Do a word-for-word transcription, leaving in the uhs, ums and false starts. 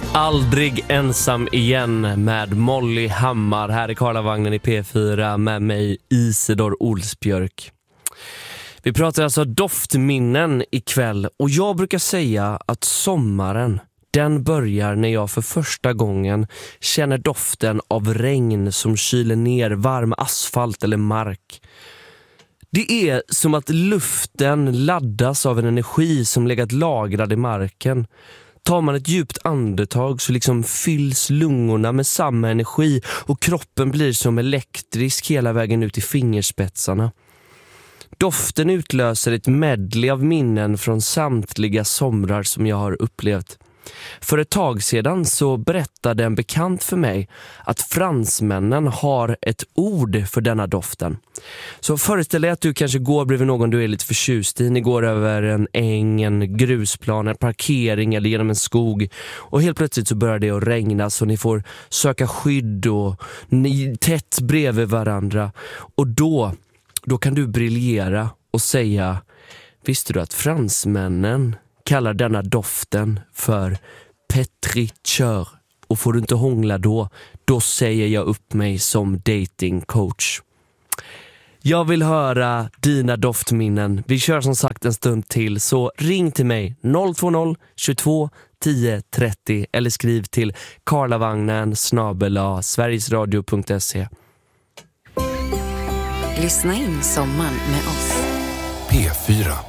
Aldrig ensam igen med Molly Hammar här i Karlavagnen i P fyra med mig Isidor Olsbjörk. Vi pratar alltså doftminnen ikväll och jag brukar säga att sommaren, den börjar när jag för första gången känner doften av regn som kyler ner varm asfalt eller mark. Det är som att luften laddas av en energi som legat lagrad i marken. Tar man ett djupt andetag så liksom fylls lungorna med samma energi och kroppen blir som elektrisk hela vägen ut i fingerspetsarna. Doften utlöser ett medley av minnen från samtliga somrar som jag har upplevt. För ett tag sedan så berättade en bekant för mig att fransmännen har ett ord för denna doften. Så föreställ dig att du kanske går bredvid någon du är lite förtjust i. Ni går över en äng, en grusplan, en parkering eller genom en skog. Och helt plötsligt så börjar det att regna så ni får söka skydd och ni tätt bredvid varandra. Och då, då kan du briljera och säga: visste du att fransmännen kallar denna doften för pétriture? Och får du inte hångla då, då säger jag upp mig som datingcoach. Jag vill höra dina doftminnen. Vi kör som sagt en stund till, så ring till mig noll två noll tjugotvå tio trettio eller skriv till karlavagnen snabel-a sverigesradio punkt se. Lyssna in sommaren med oss. P fyra.